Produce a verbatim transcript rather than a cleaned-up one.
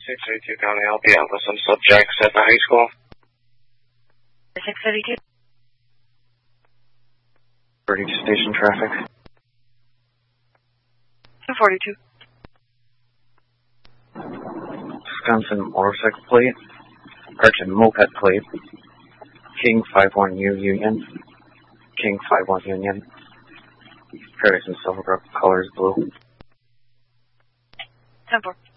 six eighty-two, can I help you out with some subjects at the high school? six eighty-two. thirty-two station traffic. two forty-two. Wisconsin motorcycle plate. Argent moped plate. King five one U Union. King five one Union. Paradise and Silverbrook, colors blue. ten four.